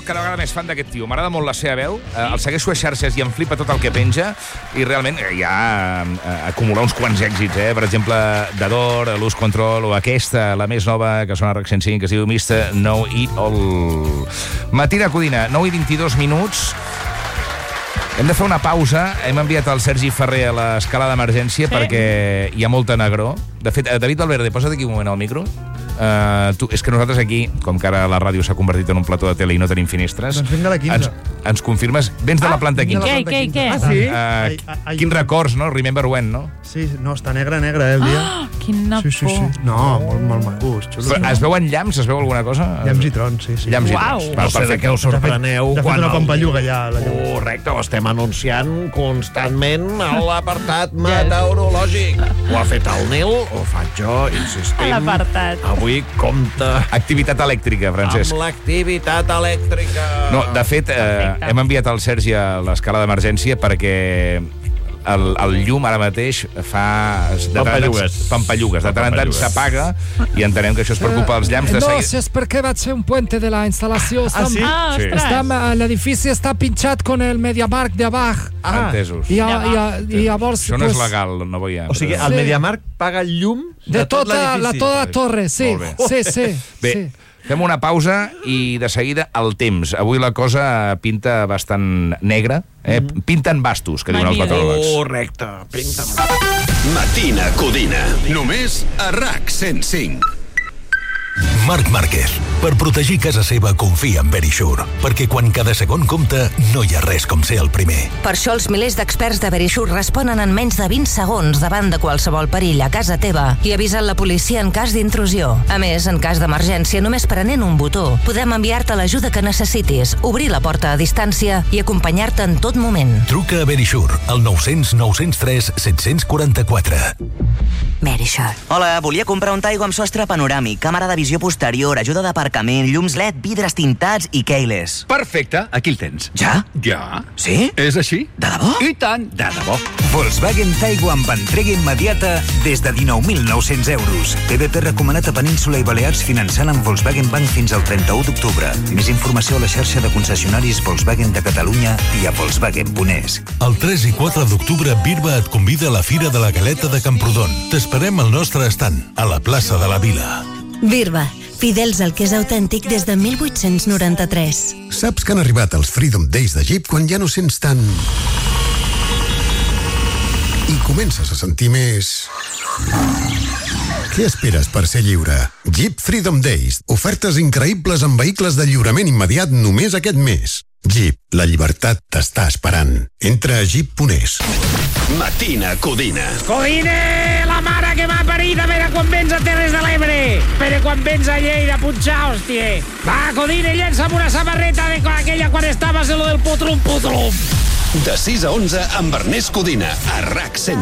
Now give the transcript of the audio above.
soc cada vegada més fan d'aquest tio. M'agrada molt la seva veu, el segueixo a xarxes i em flipa tot el que penja, i realment ja acumula uns quants èxits, Per exemple, Dador, Lose Control, o aquesta, la més nova, que sona a RAC 105, que es diu Mr. Know It All. Matina Codina, 9:22 minuts. Hem de fer una pausa. Hem enviat el Sergi Ferrer a l'escala d'emergència perquè hi ha molta negror. De fet, David Valverde, posa't aquí un moment al micro. És que nosaltres aquí, com que ara la ràdio s'ha convertit en un plató de tele i no tenim finestres, doncs vinc de la 15. Ens confirmes? Vens de la planta 15. Què? Ah, sí? Quins records, no? Remember when, no? Sí, no, està negre, el dia. Quina por. Sí. No, molt macos. Però es veuen llamps? Es veu alguna cosa? Llams i trons, sí. Llams i Uau. trons. No sé de què us sorpreneu. De fet, una pampalluga ja. Correcte, ho estem anunciant constantment a l'apartat meteorològic. Ho ha fet el Nil, ho faig jo, insistim. A l'apartat. Avui compta Activitat elèctrica, Francesc. amb l'activitat elèctrica. No, de fet, hem enviat el Sergi a l'escala d'emergència perquè el llum ara mateix fa... Pampallugues. De tant en tant s'apaga i entenem que això és per culpa dels llamps. No, si és perquè vaig fer un puente de la instal·lació. Sí. L'edifici està pinxat con el MediaMarkt de abajo. Entesos. I llavors... Això no és legal, no veiem. O sigui, el MediaMarkt paga el llum de tota la torre, sí. Bé, fem una pausa i de seguida el temps. Avui la cosa pinta bastant negra. Pinten bastos, que diuen els meteoròlegs. Correcte, pinta. Matina Codina. Només a RAC 105. Marc Márquez. Per protegir casa seva, confia en Verisure. Perquè quan cada segon compta, no hi ha res com ser el primer. Per això els milers d'experts de Verisure responen en menys de 20 segons davant de qualsevol perill a casa teva i avisen la policia en cas d'intrusió. A més, en cas d'emergència, només prenent un botó, podem enviar-te l'ajuda que necessitis, obrir la porta a distància i acompanyar-te en tot moment. Truca a Verisure, al 900 903 744. Verisure. Hola, volia comprar un Taigo amb sostre panoràmic, càmera de visió posterior, ajuda d'aparcament, llums LED, vidres tintats i keyless. Perfecte, aquí el tens. Ja? Ja. Sí? És així? De debò? I tant, de debò. Volkswagen Taigo amb entrega immediata des de 19.900 euros. PVP recomanat a Península i Balears finançant amb Volkswagen Bank fins al 31 d'octubre. Més informació a la xarxa de concessionaris Volkswagen de Catalunya i a Volkswagen.es. El 3 i 4 d'octubre, Birba et convida a la Fira de la Galeta de Camprodon. T'esperem al nostre estand, a la plaça de la Vila. Birba, fidels al que és autèntic des de 1893. Saps que han arribat els Freedom Days de Jeep quan ja no sents tant... I comences a sentir més... Què esperes per ser lliure? Jeep Freedom Days. Ofertes increïbles amb vehicles de lliurament immediat només aquest mes. Jeep, la llibertat t'està esperant. Entra a jeep.es. Matina Codina. Codina, la mare que m'ha parit, a veure quan vens a Terres de l'Ebre. A veure quan vens a Lleida, punxar, hòstia. Va, Codina, llença'm una samarreta de aquella quan estaves en lo del putrum. De 6 a 11 amb Ernest Codina, a RAC 105.